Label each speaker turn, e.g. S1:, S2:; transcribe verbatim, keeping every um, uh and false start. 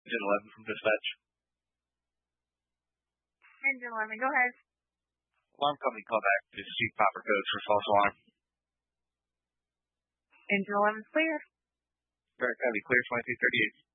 S1: Engine eleven from dispatch.
S2: Engine eleven, go ahead.
S1: Alarm company call back to seek proper codes for false alarm.
S2: Engine eleven is clear.
S1: Very heavy, clear twenty-two thirty-eight.